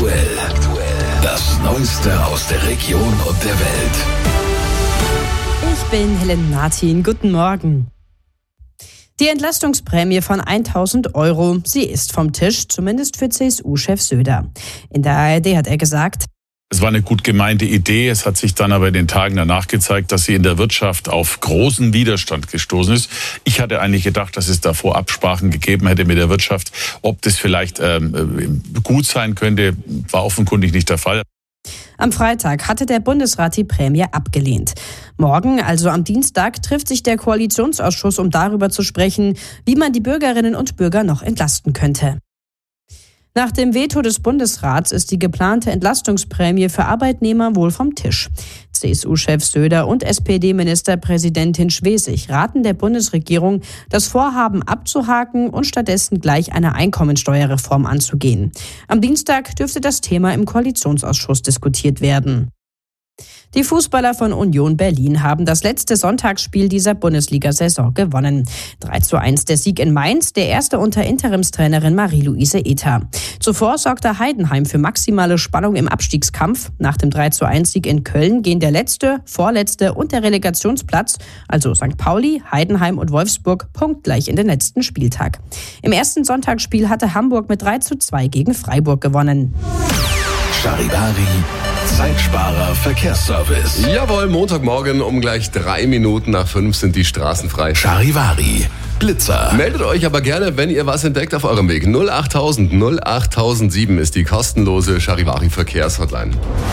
Aktuell. Das Neueste aus der Region und der Welt. Ich bin Helen Martin. Guten Morgen. Die Entlastungsprämie von 1.000 €, sie ist vom Tisch, zumindest für CSU-Chef Söder. In der ARD hat er gesagt: Es war eine gut gemeinte Idee. Es hat sich dann aber in den Tagen danach gezeigt, dass sie in der Wirtschaft auf großen Widerstand gestoßen ist. Ich hatte eigentlich gedacht, dass es davor Absprachen gegeben hätte mit der Wirtschaft. Ob das vielleicht gut sein könnte, war offenkundig nicht der Fall. Am Freitag hatte der Bundesrat die Prämie abgelehnt. Morgen, also am Dienstag, trifft sich der Koalitionsausschuss, um darüber zu sprechen, wie man die Bürgerinnen und Bürger noch entlasten könnte. Nach dem Veto des Bundesrats ist die geplante Entlastungsprämie für Arbeitnehmer wohl vom Tisch. CSU-Chef Söder und SPD-Ministerpräsidentin Schwesig raten der Bundesregierung, das Vorhaben abzuhaken und stattdessen gleich eine Einkommensteuerreform anzugehen. Am Dienstag dürfte das Thema im Koalitionsausschuss diskutiert werden. Die Fußballer von Union Berlin haben das letzte Sonntagsspiel dieser Bundesliga-Saison gewonnen. 3:1 der Sieg in Mainz, der erste unter Interimstrainerin Marie-Louise Ether. Zuvor sorgte Heidenheim für maximale Spannung im Abstiegskampf. Nach dem 3:1 in Köln gehen der letzte, vorletzte und der Relegationsplatz, also St. Pauli, Heidenheim und Wolfsburg, punktgleich in den letzten Spieltag. Im ersten Sonntagsspiel hatte Hamburg mit 3:2 gegen Freiburg gewonnen. Charivari, Zeitsparer Verkehrsservice. Jawohl, Montagmorgen um gleich 3 Minuten nach 5 sind die Straßen frei. Charivari, Blitzer. Meldet euch aber gerne, wenn ihr was entdeckt auf eurem Weg. 08000 08007 ist die kostenlose Charivari Verkehrshotline.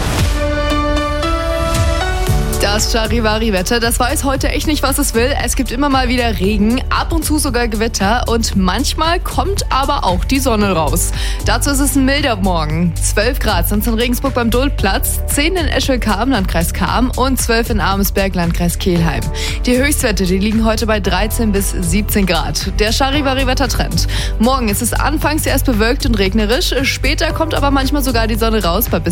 Das Charivari-Wetter, das weiß heute echt nicht, was es will. Es gibt immer mal wieder Regen, ab und zu sogar Gewitter und manchmal kommt aber auch die Sonne raus. Dazu ist es ein milder Morgen. 12 Grad sind es in Regensburg beim Duldplatz, 10 in Eschelkam, Landkreis Cham und 12 in Armesberg, Landkreis Kelheim. Die Höchstwerte, die liegen heute bei 13 bis 17 Grad. Der Charivari-Wettertrend. Morgen ist es anfangs erst bewölkt und regnerisch, später kommt aber manchmal sogar die Sonne raus bei bis